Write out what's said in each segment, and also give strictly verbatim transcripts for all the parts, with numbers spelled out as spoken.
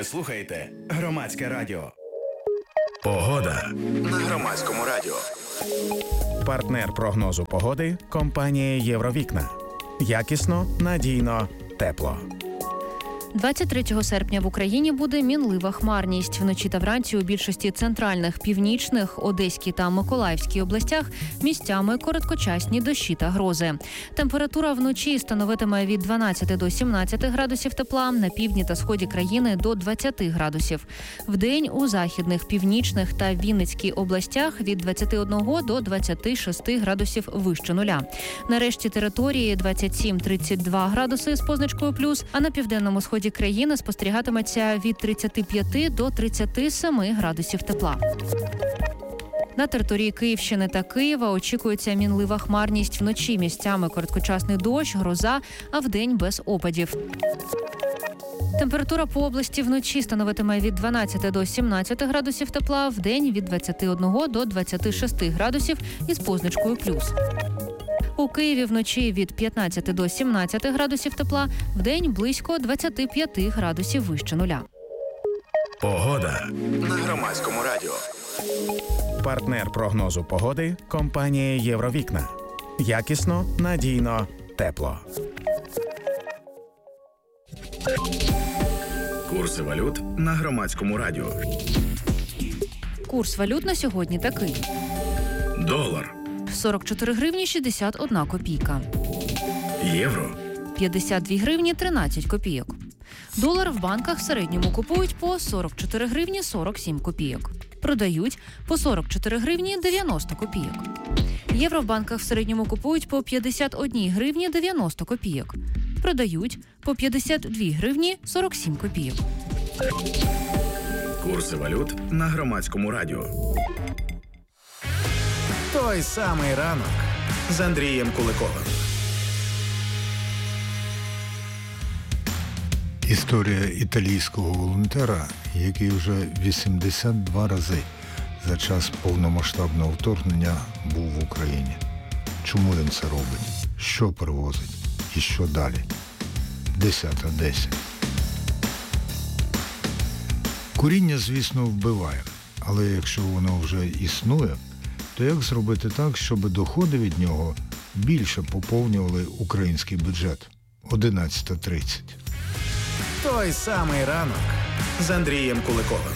Ви слухаєте Громадське радіо. Погода на Громадському радіо. Партнер прогнозу погоди – компанія «Євровікна». Якісно, надійно, тепло. двадцять третього серпня в Україні буде мінлива хмарність. Вночі та вранці у більшості центральних, північних, Одеській та Миколаївській областях місцями короткочасні дощі та грози. Температура вночі становитиме від дванадцяти до сімнадцяти градусів тепла, на півдні та сході країни до двадцяти градусів. Вдень у західних, північних та Вінницькій областях від двадцяти одного до двадцяти шести градусів вище нуля. На решті території двадцять сім - тридцять два градуси з позначкою плюс, а на південному сході країни спостерігатиметься від тридцяти п'яти до тридцяти семи градусів тепла. На території Київщини та Києва очікується мінлива хмарність, вночі місцями короткочасний дощ, гроза, а вдень без опадів. Температура по області вночі становитиме від дванадцяти до сімнадцяти градусів тепла, вдень від двадцяти одного до двадцяти шести градусів із позначкою плюс. У Києві вночі від п'ятнадцяти до сімнадцяти градусів тепла, вдень близько двадцяти п'яти градусів вище нуля. Погода на Громадському радіо. Партнер прогнозу погоди – компанія «Євровікна». Якісно, надійно, тепло. Курси валют на Громадському радіо. Курс валют на сьогодні такий. Долар. сорок чотири гривні шістдесят одна копійка. Євро. п'ятдесят дві гривні тринадцять копійок. Долар в банках в середньому купують по сорок чотири гривні сорок сім копійок. Продають по сорок чотири гривні дев'яносто копійок. Євро в банках в середньому купують по п'ятдесят одні гривні дев'яносто копійок. Продають по п'ятдесят дві гривні сорок сім копійок. Курси валют на Громадському радіо. Той самий ранок з Андрієм Куликовим. Історія італійського волонтера, який вже вісімдесят два рази за час повномасштабного вторгнення був в Україні. Чому він це робить? Що перевозить? І що далі? десята десять. Куріння, звісно, вбиває. Але якщо воно вже існує, то як зробити так, щоб доходи від нього більше поповнювали український бюджет? одинадцята тридцять. Той самий ранок з Андрієм Куликовим.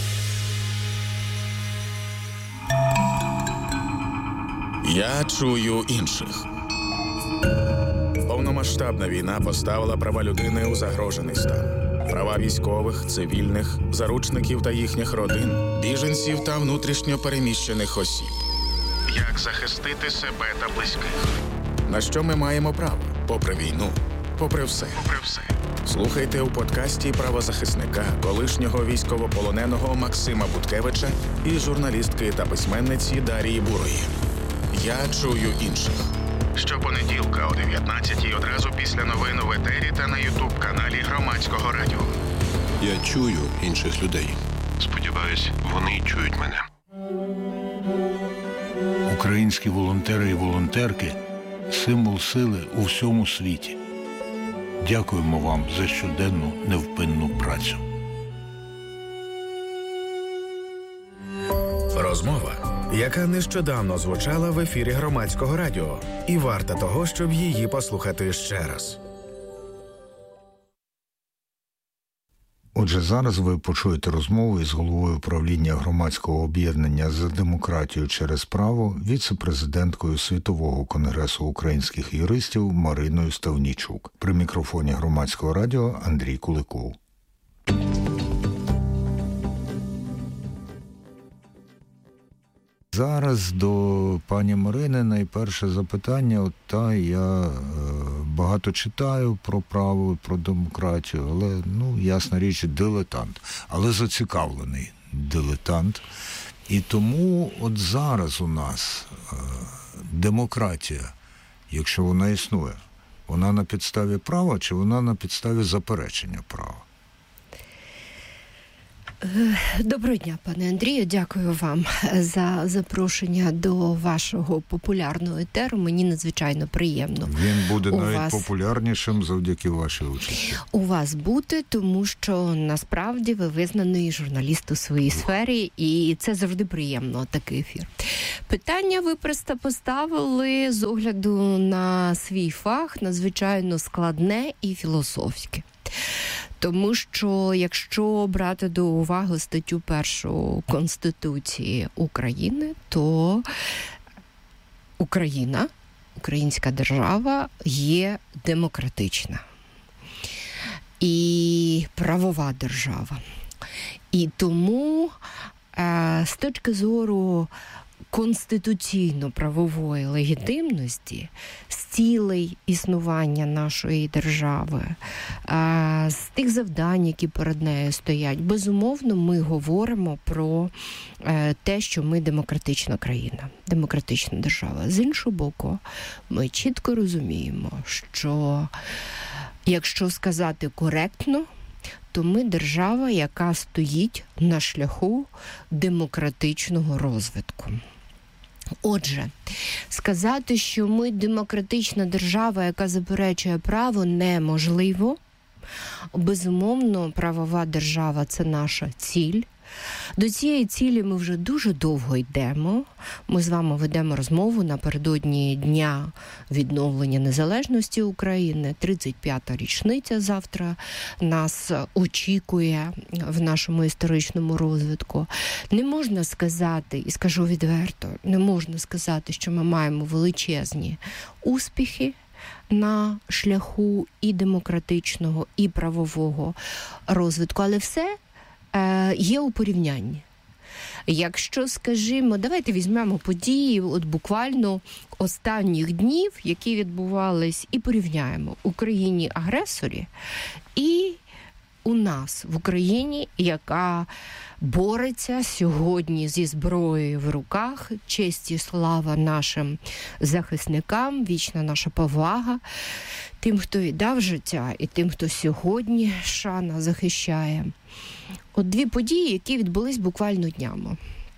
Я чую інших. Повномасштабна війна поставила права людини у загрожений стан. Права військових, цивільних, заручників та їхніх родин, біженців та внутрішньо переміщених осіб. Як захистити себе та близьких? На що ми маємо право? Попри війну, попри все. Попри все. Слухайте у подкасті правозахисника, колишнього військовополоненого Максима Буткевича і журналістки та письменниці Дарії Бурої. Я чую інших. Щопонеділка о дев'ятнадцятій одразу після новин у етері та на ютуб-каналі Громадського радіо. Я чую інших людей. Сподіваюсь, вони чують мене. Українські волонтери і волонтерки – символ сили у всьому світі. Дякуємо вам за щоденну невпинну працю. Розмова, яка нещодавно звучала в ефірі Громадського радіо, і варта того, щоб її послухати ще раз. Отже, зараз ви почуєте розмову із головою правління громадського об'єднання «За демократію через право», віце-президенткою Світового конгресу українських юристів Мариною Ставнійчук. При мікрофоні Громадського радіо Андрій Куликов. Зараз до пані Марини найперше запитання. От та я е, багато читаю про право, про демократію, але, ну, ясна річ, дилетант. Але зацікавлений дилетант. І тому от зараз у нас е, демократія, якщо вона існує, вона на підставі права чи вона на підставі заперечення права? Доброго дня, пане Андрію. Дякую вам за запрошення до вашого популярного етеру. Мені надзвичайно приємно. Він буде у навіть вас... популярнішим завдяки вашій участі. У вас бути, тому що насправді ви визнаний журналіст у своїй сфері, і це завжди приємно, такий ефір. Питання ви просто поставили з огляду на свій фах, надзвичайно складне і філософське. Тому що, якщо брати до уваги статтю першу Конституції України, то Україна, українська держава є демократична і правова держава. І тому з точки зору конституційно-правової легітимності, з цілей існування нашої держави, з тих завдань, які перед нею стоять, безумовно, ми говоримо про те, що ми демократична країна, демократична держава. З іншого боку, ми чітко розуміємо, що, якщо сказати коректно, то ми держава, яка стоїть на шляху демократичного розвитку. Отже, сказати, що ми демократична держава, яка заперечує право, неможливо. Безумовно, правова держава – це наша ціль. До цієї цілі ми вже дуже довго йдемо. Ми з вами ведемо розмову напередодні Дня відновлення незалежності України. тридцять п'ята річниця завтра нас очікує в нашому історичному розвитку. Не можна сказати, і скажу відверто, не можна сказати, що ми маємо величезні успіхи на шляху і демократичного, і правового розвитку. Але все є у порівнянні. Якщо, скажімо, давайте візьмемо події от буквально останніх днів, які відбувались, і порівняємо в Україні-агресорі і у нас в Україні, яка бореться сьогодні зі зброєю в руках. Честь і слава нашим захисникам, вічна наша повага тим, хто віддав життя, і тим, хто сьогодні шана захищає. От дві події, які відбулись буквально днями.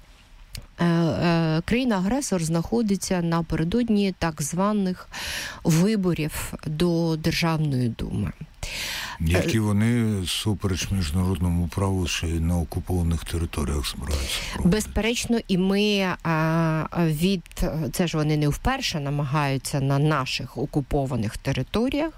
Країна-агресор знаходиться напередодні так званих виборів до Державної думи. Які вони супереч міжнародному праву ще й на окупованих територіях збираються проводити. Безперечно, і ми від... Це ж вони не вперше намагаються на наших окупованих територіях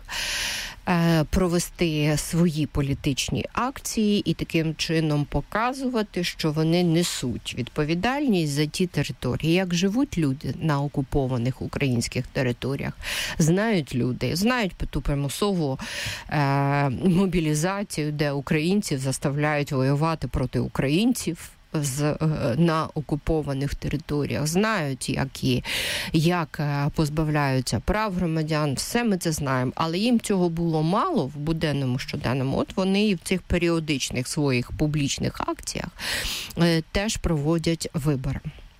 провести свої політичні акції і таким чином показувати, що вони несуть відповідальність за ті території. Як живуть люди на окупованих українських територіях, знають люди, знають ту примусову е- мобілізацію, де українців заставляють воювати проти українців з, на окупованих територіях, знають, як, і, як позбавляються прав громадян, все ми це знаємо. Але їм цього було мало в буденному щоденному. От вони і в цих періодичних своїх публічних акціях е, теж проводять вибори.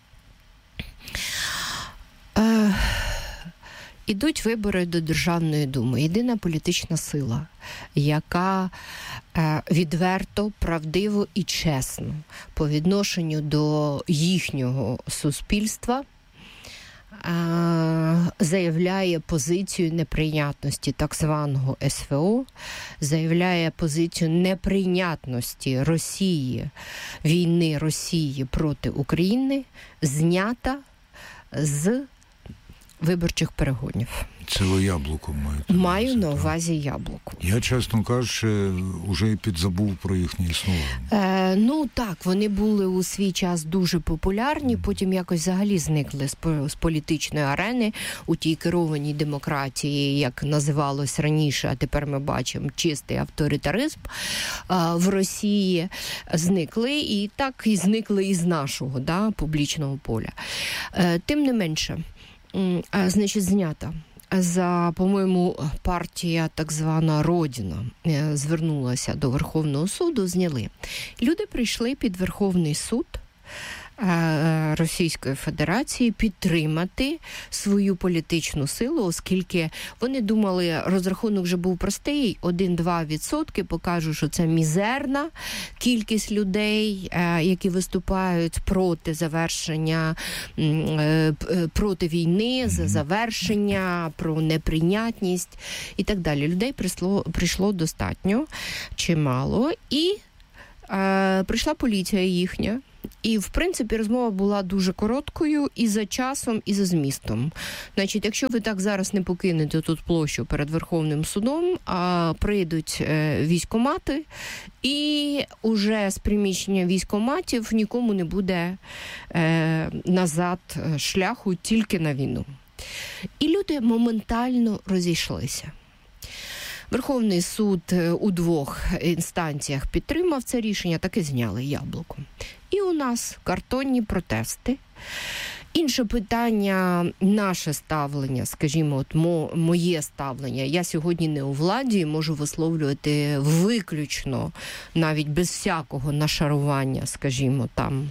Е, Ідуть вибори до Державної думи. Єдина політична сила, яка е, відверто, правдиво і чесно по відношенню до їхнього суспільства е, заявляє позицію неприйнятності так званого ес ве о, заявляє позицію неприйнятності Росії, війни Росії проти України, знята з виборчих перегонів. Це ви Яблуко маєте? Маю на увазі Яблуко. Я, чесно кажучи, вже і підзабув про їхнє існування. Е, ну так, вони були у свій час дуже популярні, потім якось взагалі зникли з, з політичної арени у тій керованій демократії, як називалось раніше, а тепер ми бачимо чистий авторитаризм е, в Росії. Зникли, і так і зникли із нашого да, публічного поля. Е, тим не менше, значить, знята. За, по-моєму, партія так звана «Родина» звернулася до Верховного суду, зняли. Люди прийшли під Верховний суд Російської Федерації підтримати свою політичну силу, оскільки вони думали, розрахунок вже був простий, один-два відсотки покажуть, що це мізерна кількість людей, які виступають проти завершення, проти війни, за завершення, про неприйнятність і так далі. Людей прийшло, прийшло достатньо, чимало, і е, прийшла поліція їхня. І, в принципі, розмова була дуже короткою і за часом, і за змістом. Значить, якщо ви так зараз не покинете тут площу перед Верховним судом, а прийдуть е, військкомати, і уже з приміщення військкоматів нікому не буде е, назад шляху тільки на війну. І люди моментально розійшлися. Верховний суд у двох інстанціях підтримав це рішення, таки зняли яблуко. І у нас картонні протести. Інше питання, наше ставлення, скажімо, от мо, моє ставлення. Я сьогодні не у владі, можу висловлювати виключно, навіть без всякого нашарування, скажімо, там,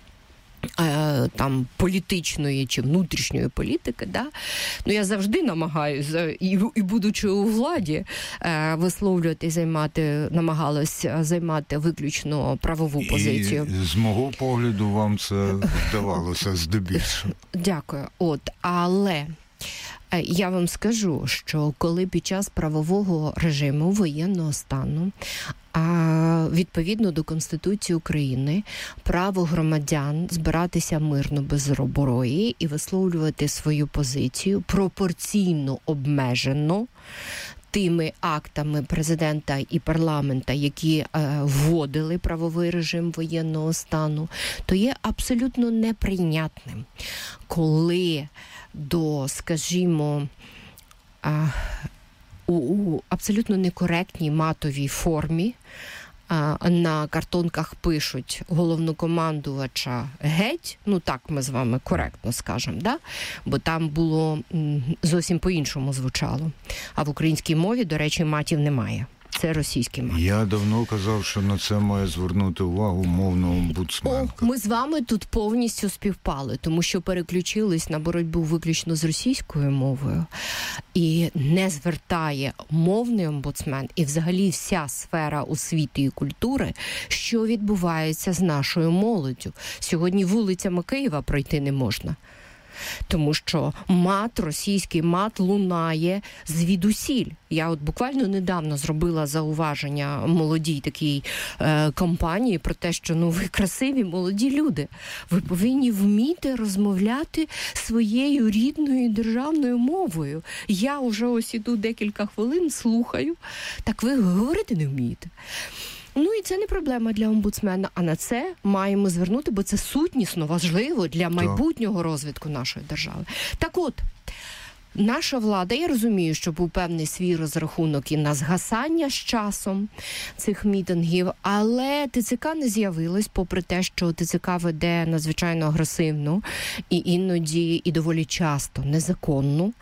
там політичної чи внутрішньої політики, да? Ну, я завжди намагаюся, і, і будучи у владі, висловлювати, займати, намагалася займати виключно правову позицію. І з мого погляду вам це вдавалося здебільшого. Дякую. От, але я вам скажу, що коли під час правового режиму воєнного стану, а відповідно до Конституції України, право громадян збиратися мирно без зброї і висловлювати свою позицію пропорційно обмежено тими актами президента і парламента, які е, вводили правовий режим воєнного стану, то є абсолютно неприйнятним, коли до, скажімо, е, у, у абсолютно некоректній матовій формі а, на картонках пишуть головнокомандувача геть, ну так ми з вами коректно скажемо, да? Бо там було м, зовсім по-іншому звучало. А в українській мові, до речі, матів немає. Це російський мат. Я давно казав, що на це має звернути увагу мовна омбудсменка. О, ми з вами тут повністю співпали, тому що переключились на боротьбу виключно з російською мовою. І не звертає мовний омбудсмен і взагалі вся сфера освіти і культури, що відбувається з нашою молоддю. Сьогодні вулицями Києва пройти не можна. Тому що мат, російський мат лунає звідусіль. Я от буквально недавно зробила зауваження молодій такій е, компанії про те, що ну ви красиві, молоді люди. Ви повинні вміти розмовляти своєю рідною державною мовою. Я вже ось іду декілька хвилин, слухаю. Так ви говорити не вмієте. Ну і це не проблема для омбудсмена, а на це маємо звернути, бо це сутнісно важливо для майбутнього розвитку нашої держави. Так от, наша влада, я розумію, що був певний свій розрахунок і на згасання з часом цих мітингів, але ТЦК не з'явилось, попри те, що ТЦК веде надзвичайно агресивну і іноді і доволі часто незаконну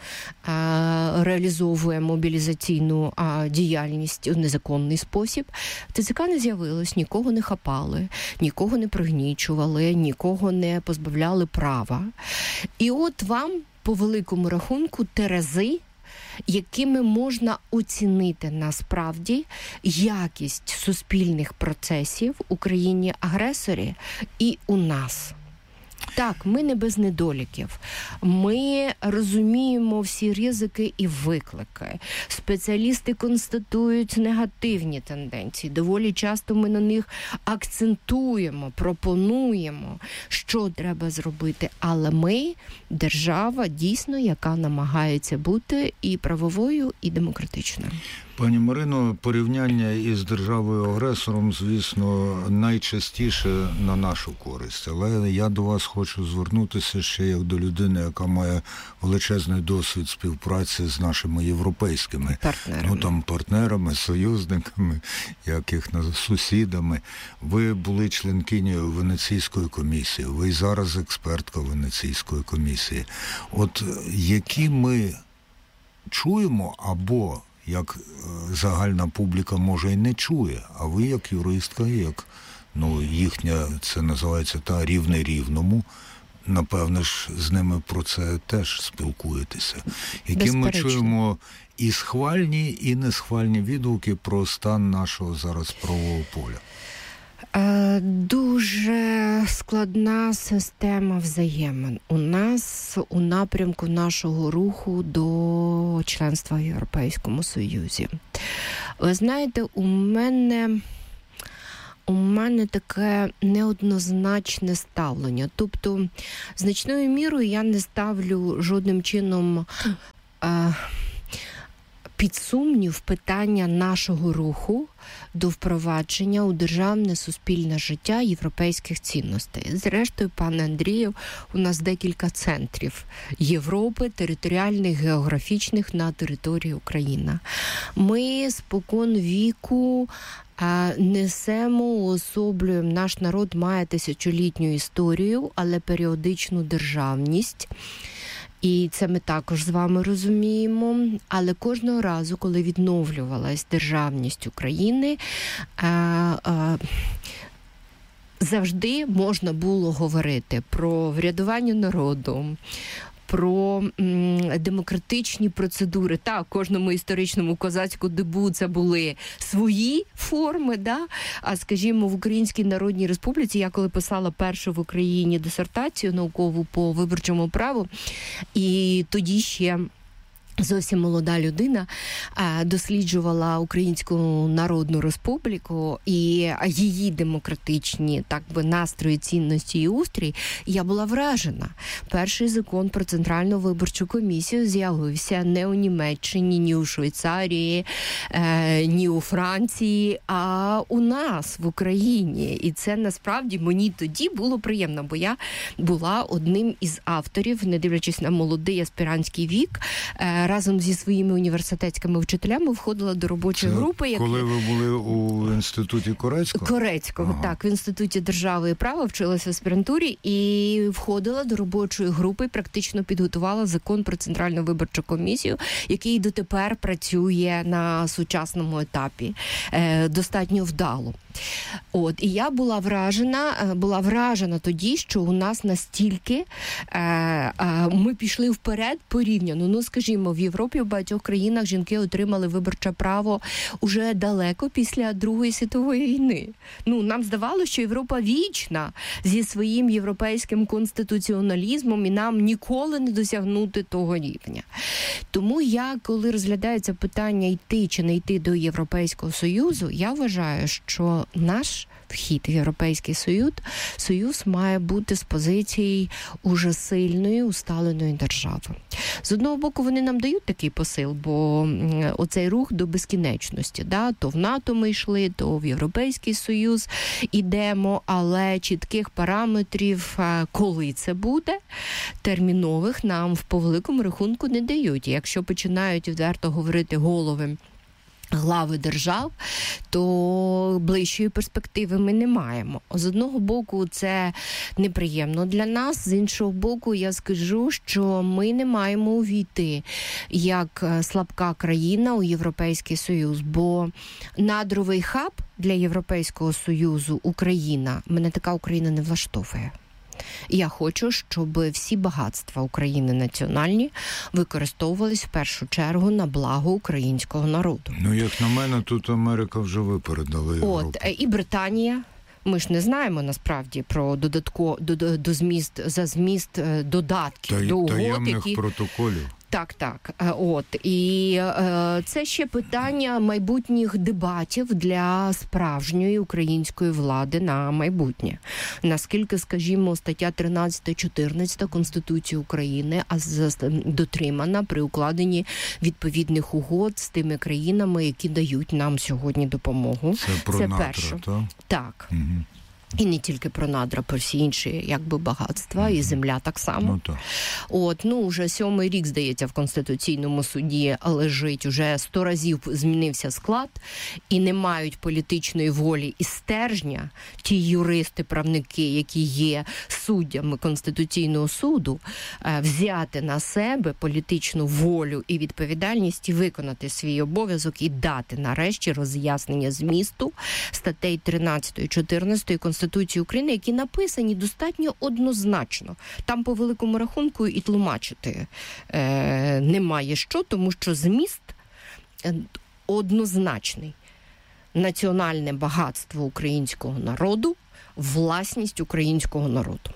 а, реалізовує мобілізаційну а, діяльність у незаконний спосіб. ТЦК не з'явилось, нікого не хапали, нікого не пригнічували, нікого не позбавляли права. І от вам по великому рахунку терези, якими можна оцінити насправді якість суспільних процесів у країні-агресорі і у нас. Так, ми не без недоліків. Ми розуміємо всі ризики і виклики. Спеціалісти констатують негативні тенденції. Доволі часто ми на них акцентуємо, пропонуємо, що треба зробити. Але ми – держава, дійсно, яка намагається бути і правовою, і демократичною. Пані Марино, порівняння із державою-агресором, звісно, найчастіше на нашу користь. Але я до вас хочу звернутися ще як до людини, яка має величезний досвід співпраці з нашими європейськими партнерами, ну, там, партнерами, союзниками, яких сусідами. Ви були членкинею Венеційської комісії, ви і зараз експертка Венеційської комісії. От які ми чуємо або як загальна публіка може і не чує, а ви як юристка, як ну, їхня, це називається та рівне рівному. Напевно ж, з ними про це теж спілкуєтеся. Які ми чуємо і схвальні, і несхвальні відгуки про стан нашого зараз правового поля? Дуже складна система взаємин у нас у напрямку нашого руху до членства в Європейському Союзі. Ви знаєте, у мене... У мене таке неоднозначне ставлення. Тобто, значною мірою я не ставлю жодним чином е, під сумнів питання нашого руху до впровадження у державне суспільне життя європейських цінностей. Зрештою, пане Андрію, у нас декілька центрів Європи, територіальних, географічних на території України. Ми спокон віку несемо, уособлюємо, наш народ має тисячолітню історію, але періодичну державність. І це ми також з вами розуміємо. Але кожного разу, коли відновлювалась державність України, завжди можна було говорити про врядування народу, про м, демократичні процедури. Так, кожному історичному козацьку дебу це були свої форми, да? А, скажімо, в Українській Народній Республіці, я коли писала першу в Україні дисертацію наукову по виборчому праву, і тоді ще зовсім молода людина досліджувала Українську Народну Республіку і її демократичні, так би, настрої, цінності і устрій, я була вражена. Перший закон про Центральну виборчу комісію з'явився не у Німеччині, ні у Швейцарії, ні у Франції, а у нас, в Україні. І це, насправді, мені тоді було приємно, бо я була одним із авторів, не дивлячись на молодий аспірантський вік, разом зі своїми університетськими вчителями входила до робочої Це групи. Коли як... ви були у інституті Корецького? Корецького, ага. Так, в Інституті держави і права вчилася в аспірантурі і входила до робочої групи, практично підготувала закон про Центральну виборчу комісію, який дотепер працює на сучасному етапі е, достатньо вдало. От, і я була вражена, була вражена тоді, що у нас настільки е, е, ми пішли вперед порівняно. Ну, скажімо, в Європі, в багатьох країнах жінки отримали виборче право уже далеко після Другої світової війни. Ну, нам здавалося, що Європа вічна зі своїм європейським конституціоналізмом, і нам ніколи не досягнути того рівня. Тому я, коли розглядається питання йти чи не йти до Європейського Союзу, я вважаю, що наш вхід в Європейський Союз, Союз має бути з позиції уже сильної, усталеної держави. З одного боку, вони нам дають такий посил, бо оцей рух до безкінечності, да? То в НАТО ми йшли, то в Європейський Союз ідемо, але чітких параметрів, коли це буде, термінових нам по великому рахунку не дають. І якщо починають відверто говорити голови глави держав, то ближчої перспективи ми не маємо. З одного боку, це неприємно для нас, з іншого боку, я скажу, що ми не маємо увійти як слабка країна у Європейський Союз, бо надровий хаб для Європейського Союзу Україна, мене така Україна не влаштовує. Я хочу, щоб всі багатства України національні використовувались в першу чергу на благо українського народу. Ну, як на мене, тут Америка вже випередила Європу. От, і Британія. Ми ж не знаємо, насправді, про додатко, до, до, до зміст, за зміст додатків, Та, до угод, таємних які... протоколів. Так, так. От. І е, це ще питання майбутніх дебатів для справжньої української влади на майбутнє. Наскільки, скажімо, стаття тринадцята чотирнадцята Конституції України дотримана при укладенні відповідних угод з тими країнами, які дають нам сьогодні допомогу. Це про це НАТО, перше. так? Так. Угу. І не тільки про надра, про всі інші, якби, багатства, і земля так само. Ну, так. От, ну, вже сьомий рік, здається, в Конституційному суді лежить, уже сто разів змінився склад, і не мають політичної волі і стержня ті юристи, правники, які є суддями Конституційного суду, взяти на себе політичну волю і відповідальність і виконати свій обов'язок і дати, нарешті, роз'яснення змісту статей тринадцять-чотирнадцять Конституції України, які написані достатньо однозначно. Там, по великому рахунку, і тлумачити е, немає що, тому що зміст однозначний. Національне багатство українського народу, власність українського народу.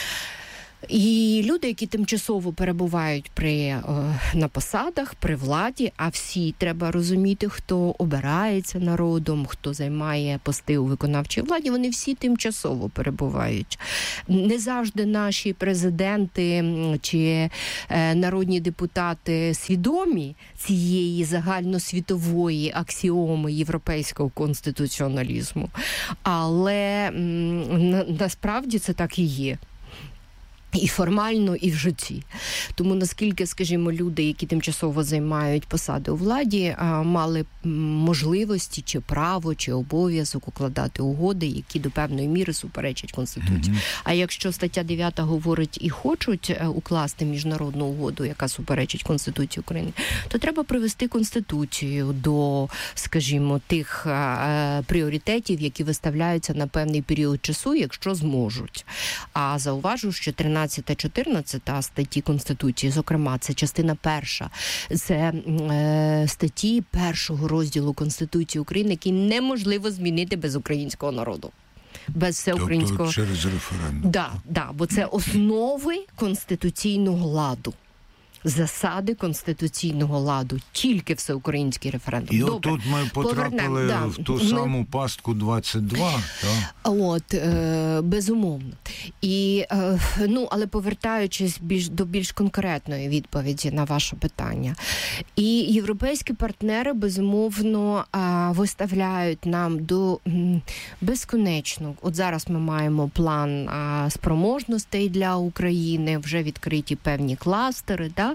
І люди, які тимчасово перебувають при, е, на посадах, при владі, а всі, треба розуміти, хто обирається народом, хто займає пости у виконавчій владі, вони всі тимчасово перебувають. Не завжди наші президенти чи е, народні депутати свідомі цієї загальносвітової аксіоми європейського конституціоналізму, але м, на, насправді це так і є. І формально, і в житті. Тому наскільки, скажімо, люди, які тимчасово займають посади у владі, мали можливості, чи право, чи обов'язок укладати угоди, які до певної міри суперечать Конституції. Mm-hmm. А якщо стаття дев'ята говорить і хочуть укласти міжнародну угоду, яка суперечить Конституції України, то треба привести Конституцію до, скажімо, тих е, пріоритетів, які виставляються на певний період часу, якщо зможуть. А зауважу, що тринадцята-чотирнадцята статті Конституції, зокрема, це частина перша, це е, статті першого розділу Конституції України, які неможливо змінити без українського народу. Без всеукраїнського... Тобто через референдум. Да, да, бо це основи конституційного ладу. Засади конституційного ладу, тільки всеукраїнський референдум. І Добре, отут ми потрапили да, в ту ми... саму пастку двадцять два, так? От, е, безумовно. І, е, ну, але повертаючись більш, до більш конкретної відповіді на ваше питання. І європейські партнери, безумовно, е, виставляють нам до м, безконечно. От зараз ми маємо план е, спроможностей для України, вже відкриті певні кластери, да?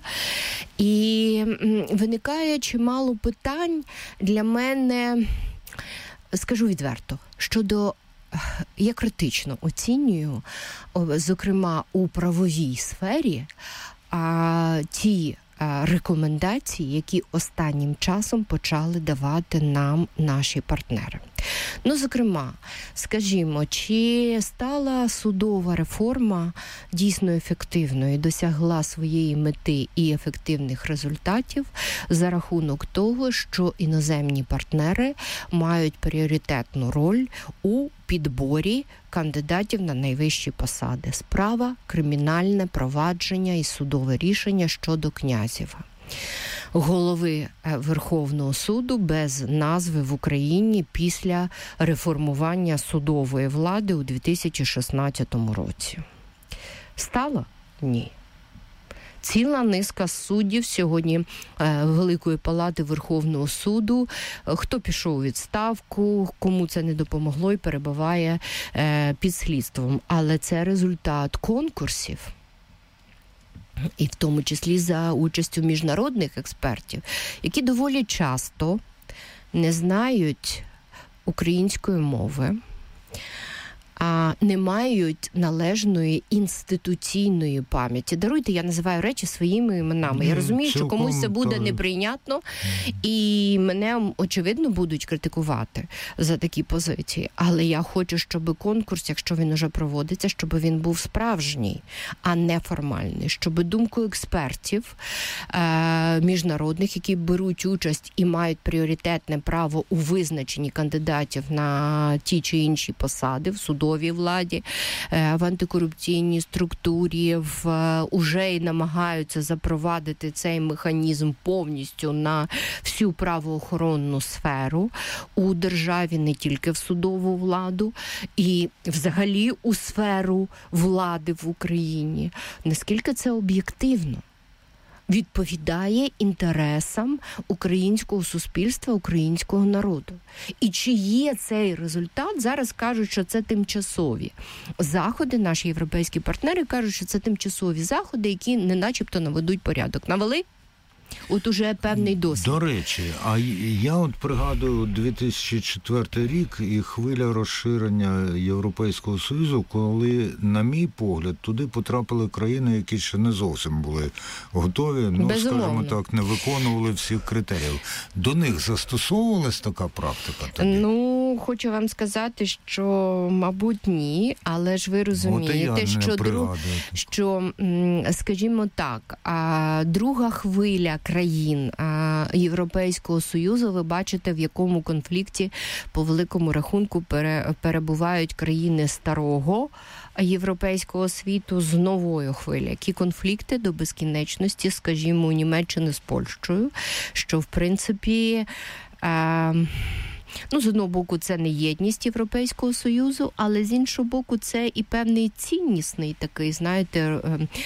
І м, виникає чимало питань для мене, скажу відверто, щодо, я критично оцінюю, зокрема у правовій сфері, а, ті а, рекомендації, які останнім часом почали давати нам наші партнери. Ну, зокрема, скажімо, чи стала судова реформа дійсно ефективною, досягла своєї мети і ефективних результатів за рахунок того, що іноземні партнери мають пріоритетну роль у підборі кандидатів на найвищі посади. Справа, кримінальне провадження і судове рішення щодо Князєва, голови Верховного суду, без назви в Україні після реформування судової влади у дві тисячі шістнадцятому році. Стало? Ні. Ціла низка суддів сьогодні е, Великої Палати Верховного суду, хто пішов у відставку, кому це не допомогло і перебуває е, під слідством. Але це результат конкурсів. І в тому числі за участю міжнародних експертів, які доволі часто не знають української мови, а не мають належної інституційної пам'яті. Даруйте, я називаю речі своїми іменами. Я розумію, що комусь це буде неприйнятно, і мене, очевидно, будуть критикувати за такі позиції. Але я хочу, щоб конкурс, якщо він уже проводиться, щоб він був справжній, а не формальний. Щоб думку експертів е- міжнародних, які беруть участь і мають пріоритетне право у визначенні кандидатів на ті чи інші посади в судовій владі, в антикорупційній структурі, в, уже й намагаються запровадити цей механізм повністю на всю правоохоронну сферу у державі, не тільки в судову владу, і взагалі у сферу влади в Україні. Наскільки це об'єктивно? відповідає інтересам українського суспільства, українського народу. І чи є цей результат? Зараз кажуть, що це тимчасові заходи. Наші європейські партнери кажуть, що це тимчасові заходи, які не начебто наведуть порядок. Навели? От уже певний досвід. До речі, а я от пригадую дві тисячі четвертий рік і хвиля розширення Європейського Союзу, коли, на мій погляд, туди потрапили країни, які ще не зовсім були готові, ну, Безумовно. скажімо так, не виконували всіх критеріїв. До них застосовувалась така практика тоді? Ну, хочу вам сказати, що, мабуть, ні, але ж ви розумієте, що, друг, що, скажімо так, друга хвиля країн Європейського Союзу, ви бачите, в якому конфлікті по великому рахунку перебувають країни старого європейського світу з новою хвилею. Які конфлікти до безкінечності, скажімо, у Німеччини з Польщею, що, в принципі, ну, з одного боку, це не єдність Європейського Союзу, але з іншого боку, це і певний ціннісний такий, знаєте,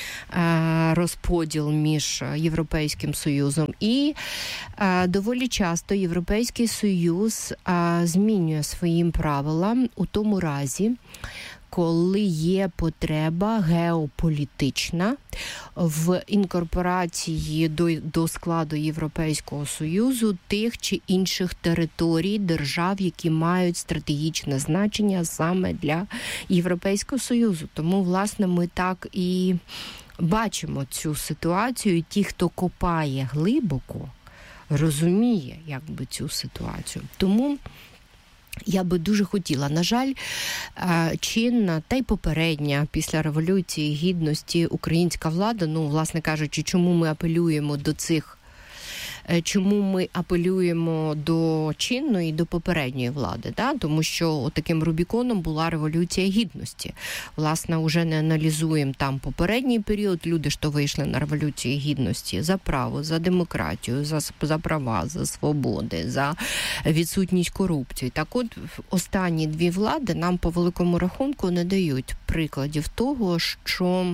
розподіл між Європейським Союзом. І доволі часто Європейський Союз змінює своїм правилам у тому разі, коли є потреба геополітична в інкорпорації до, до складу Європейського Союзу тих чи інших територій, держав, які мають стратегічне значення саме для Європейського Союзу. Тому, власне, ми так і бачимо цю ситуацію. Ті, хто копає глибоко, розуміє, якби, цю ситуацію. Тому я би дуже хотіла, на жаль, чинна та й попередня після Революції Гідності українська влада, ну, власне кажучи, чому ми апелюємо до цих Чому ми апелюємо до чинної, до попередньої влади? Да? Тому що таким Рубіконом була Революція Гідності. Власне, вже не аналізуємо там попередній період. Люди ж то вийшли на Революцію Гідності за право, за демократію, за, за права, за свободи, за відсутність корупції. Так от, останні дві влади нам по великому рахунку не дають прикладів того, що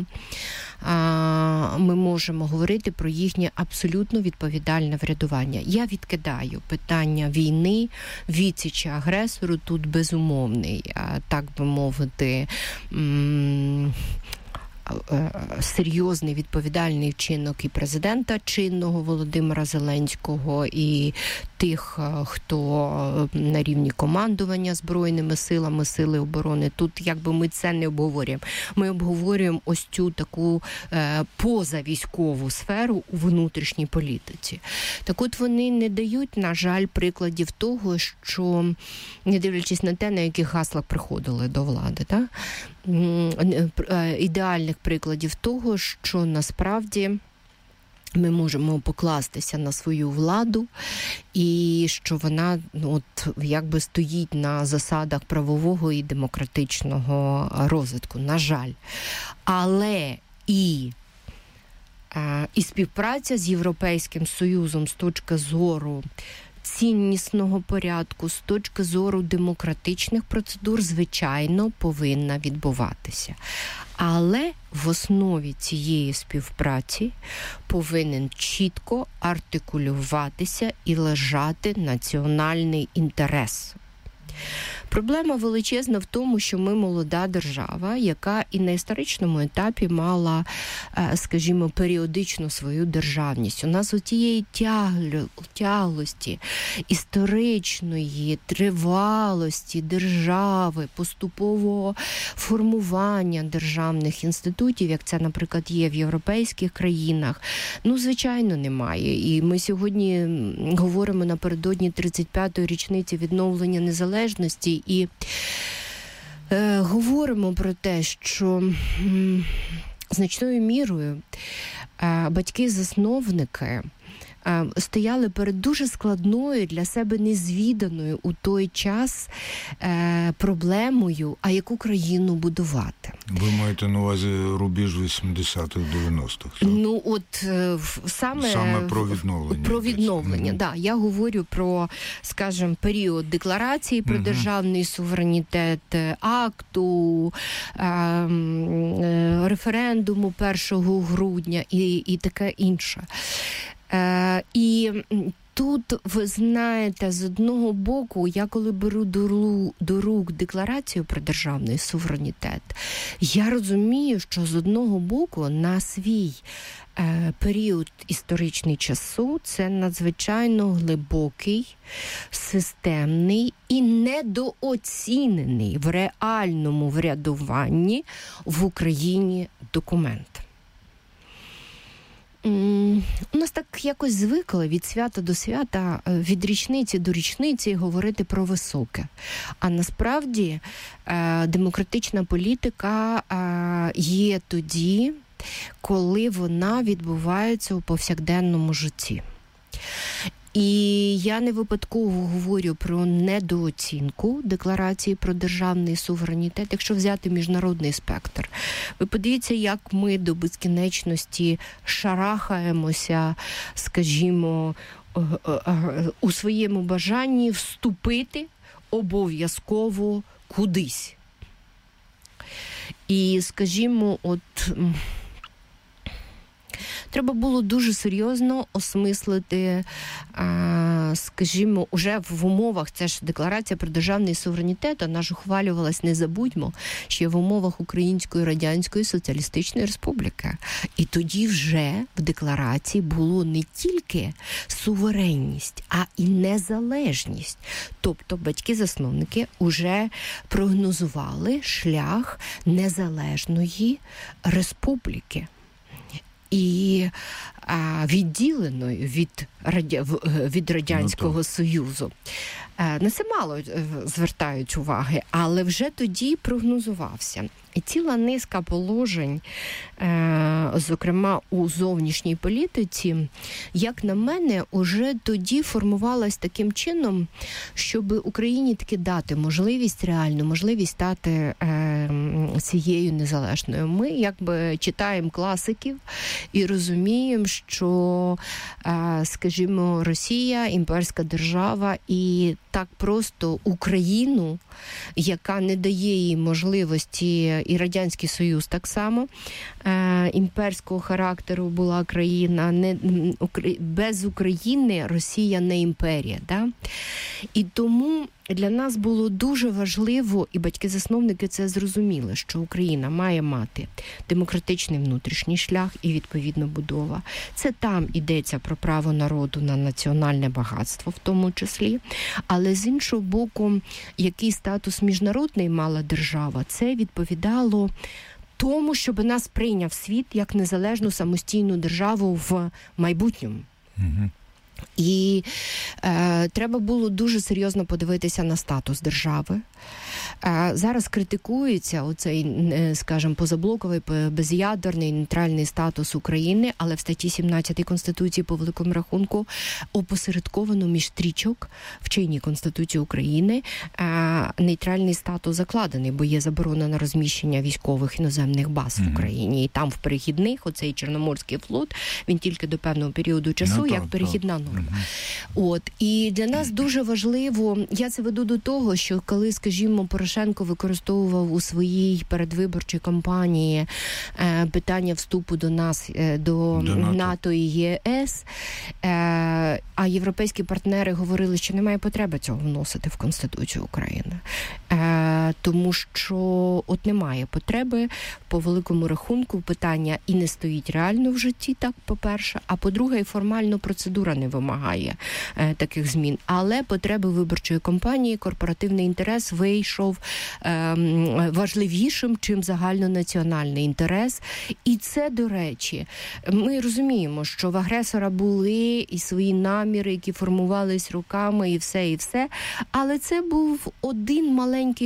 а, ми можемо говорити про їхнє абсолютно відповідальне врядування. Я відкидаю питання війни, відсічі агресору, тут безумовний, так би мовити, м- серйозний відповідальний вчинок і президента чинного Володимира Зеленського, і тих, хто на рівні командування Збройними силами, Сили оборони. Тут якби ми це не обговорюємо. Ми обговорюємо ось цю таку е, позавійськову сферу у внутрішній політиці. Так от вони не дають, на жаль, прикладів того, що, не дивлячись на те, на яких гаслах приходили до влади, так? Ідеальних прикладів того, що насправді ми можемо покластися на свою владу і що вона, от, якби стоїть на засадах правового і демократичного розвитку, на жаль. Але і, і співпраця з Європейським Союзом з точки зору ціннісного порядку, з точки зору демократичних процедур, звичайно, повинна відбуватися. Але в основі цієї співпраці повинен чітко артикулюватися і лежати національний інтерес. Проблема величезна в тому, що ми молода держава, яка і на історичному етапі мала, скажімо, періодично свою державність. У нас у тієї тяглості, історичної, тривалості держави, поступового формування державних інститутів, як це, наприклад, є в європейських країнах, ну, звичайно, немає. І ми сьогодні говоримо напередодні тридцять п'ятої річниці відновлення незалежності, і е, говоримо про те, що м, значною мірою е, батьки-засновники стояли перед дуже складною, для себе незвіданою у той час проблемою, а яку країну будувати. Ви маєте на увазі рубіж вісімдесятих, дев'яностих? Так? Ну, от саме, саме про відновлення. Про відновлення, так. Да. Я говорю про, скажімо, період декларації про угу. державний суверенітет, акту, е, референдуму першого грудня і, і таке інше. Е, і тут, ви знаєте, з одного боку, я коли беру до, до рук декларацію про державний суверенітет, я розумію, що з одного боку на свій е, період історичний часу це надзвичайно глибокий, системний і недооцінений в реальному врядуванні в Україні документ. У нас так якось звикли від свята до свята, від річниці до річниці говорити про високе. А насправді демократична політика є тоді, коли вона відбувається у повсякденному житті. І я не випадково говорю про недооцінку декларації про державний суверенітет, якщо взяти міжнародний спектр. Ви подивіться, як ми до безкінечності шарахаємося, скажімо, у своєму бажанні вступити обов'язково кудись. І, скажімо, от... Треба було дуже серйозно осмислити, скажімо, уже в умовах, це ж декларація про державний суверенітет, вона ж ухвалювалась, не забудьмо, ще в умовах Української Радянської Соціалістичної Республіки. І тоді вже в декларації було не тільки суверенність, а і незалежність. Тобто батьки-засновники вже прогнозували шлях незалежної республіки. І а, відділеною від, радя... від Радянського ну, Союзу. А, на це мало звертають уваги, але вже тоді прогнозувався. І ціла низка положень, е, зокрема у зовнішній політиці, як на мене, уже тоді формувалась таким чином, щоб Україні таки дати можливість, реальну можливість стати е, цією незалежною. Ми якби читаємо класиків і розуміємо, що, е, скажімо, Росія, імперська держава, і так просто Україну, яка не дає їй можливості, і Радянський Союз так само, е, імперського характеру була країна, не, без України Росія не імперія. Да? І тому для нас було дуже важливо, і батьки-засновники це зрозуміли, що Україна має мати демократичний внутрішній шлях і, відповідно, будова. Це там йдеться про право народу на національне багатство, в тому числі. Але, з іншого боку, який статус міжнародний мала держава, це відповідало тому, щоб нас прийняв світ як незалежну самостійну державу в майбутньому. Угу. І е, треба було дуже серйозно подивитися на статус держави. Е, зараз критикується оцей, скажімо, позаблоковий, без'ядерний, нейтральний статус України, але в статті сімнадцятій Конституції, по великому рахунку, опосередковано між стрічок в чинній Конституції України е, нейтральний статус закладений, бо є заборона на розміщення військових іноземних баз mm-hmm. в Україні. І там в перехідних, оцей Чорноморський флот, він тільки до певного періоду часу, no, як перехідна норма. Mm-hmm. От. І для нас дуже важливо, я це веду до того, що коли, скажімо, Порошенко використовував у своїй передвиборчій кампанії е, питання вступу до нас, е, до, до НАТО. НАТО і ЄС, е, а європейські партнери говорили, що немає потреби цього вносити в Конституцію України. Е, тому що от немає потреби, по великому рахунку, питання і не стоїть реально в житті, так, по-перше, а по-друге, і формально процедура не вимагає е, таких змін. Але потреби виборчої кампанії, корпоративний інтерес вийшов е, важливішим, чим загальнонаціональний інтерес. І це, до речі, ми розуміємо, що в агресора були і свої наміри, які формувались роками, і все, і все. Але це був один маленький штрих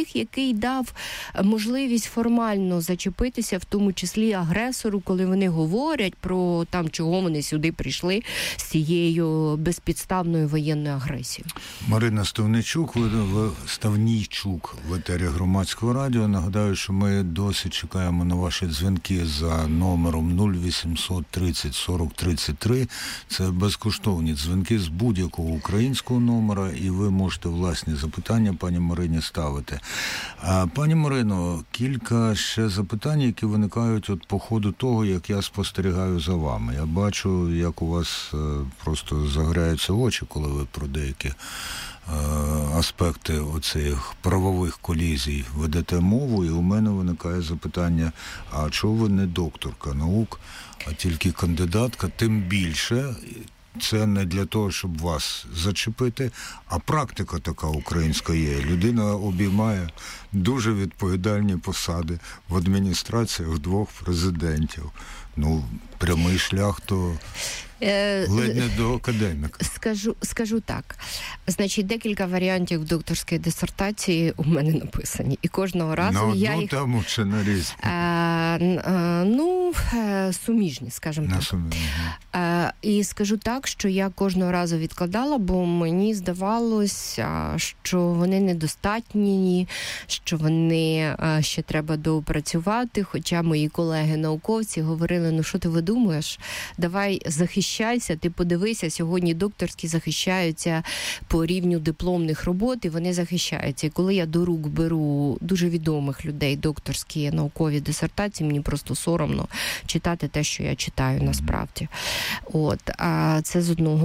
тих, який дав можливість формально зачепитися, в тому числі агресору, коли вони говорять про там, чого вони сюди прийшли з цією безпідставною воєнною агресією. Марина Ставнійчук, ви, ви, Ставнійчук в етері Громадського радіо. Нагадаю, що ми досі чекаємо на ваші дзвінки за номером нуль вісімсот тридцять сорок тридцять три. Це безкоштовні дзвінки з будь-якого українського номера, і ви можете власні запитання пані Марині ставити. А, пані Марино, кілька ще запитань, які виникають от по ходу того, як я спостерігаю за вами. Я бачу, як у вас просто загоряються очі, коли ви про деякі аспекти оцих правових колізій ведете мову, і у мене виникає запитання, а чого ви не докторка наук, а тільки кандидатка, тим більше це не для того, щоб вас зачепити, а практика така українська є. Людина обіймає дуже відповідальні посади в адміністраціях двох президентів. Ну, прямий шлях то ледь не до академіка. Скажу, скажу так. Значить, декілька варіантів докторської дисертації у мене написані. І кожного разу на я одну їх... тему чи на різні? Е, е, ну, е, суміжні, скажімо На так. суміжні. Е, і скажу так, що я кожного разу відкладала, бо мені здавалося, що вони недостатні, що вони е, ще треба доопрацювати, хоча мої колеги-науковці говорили, ну що ти видумуєш, давай захищайся, ти подивися, сьогодні докторські захищаються по рівню дипломних робот, і вони захищаються. І коли я до рук беру дуже відомих людей докторські наукові дисертації, мені просто соромно читати те, що я читаю насправді. От, а це з одного